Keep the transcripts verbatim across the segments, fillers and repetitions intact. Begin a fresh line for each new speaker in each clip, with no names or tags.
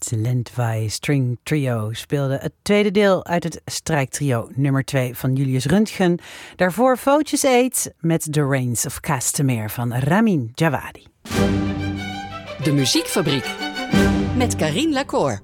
De Lendwai String Trio speelde het tweede deel uit het strijktrio nummer twee van Julius Röntgen. Daarvoor Voces Eight met The Rains of Castamere van Ramin Djawadi.
De Muziekfabriek met Carien Lacour.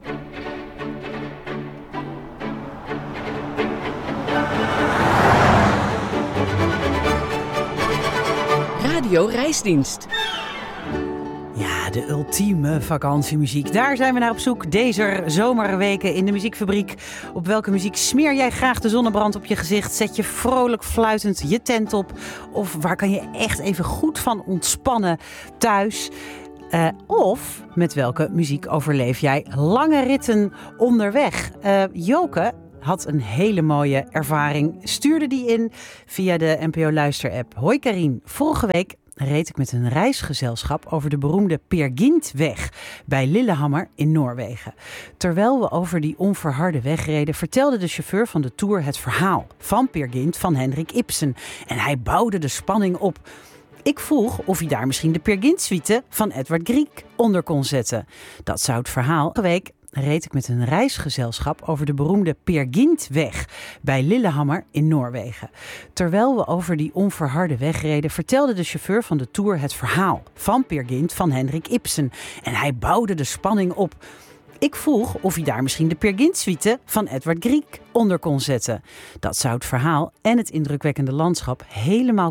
Radio Reisdienst.
Ja, de ultieme vakantiemuziek. Daar zijn we naar op zoek deze zomerweken in de Muziekfabriek. Op welke muziek smeer jij graag de zonnebrand op je gezicht? Zet je vrolijk fluitend je tent op? Of waar kan je echt even goed van ontspannen thuis? Uh, of met welke muziek overleef jij lange ritten onderweg? Uh, Joke had een hele mooie ervaring. Stuurde die in via de N P O Luister-app. Hoi Carien, vorige week reed ik met een reisgezelschap over de beroemde Peer Gynt-weg bij Lillehammer in Noorwegen. Terwijl we over die onverharde weg reden, vertelde de chauffeur van de tour het verhaal van Peer Gynt van Henrik Ibsen. En hij bouwde de spanning op. Ik vroeg of hij daar misschien de Peer Gynt-suite van Edvard Grieg onder kon zetten. Dat zou het verhaal. Vorige week reed ik met een reisgezelschap over de beroemde Peer Gynt-weg bij Lillehammer in Noorwegen. Terwijl we over die onverharde weg reden, vertelde de chauffeur van de tour het verhaal van Peer Gynt van Henrik Ibsen. En hij bouwde de spanning op. Ik vroeg of hij daar misschien de Peer Gynt-suite van Edvard Grieg onder kon zetten. Dat zou het verhaal en het indrukwekkende landschap helemaal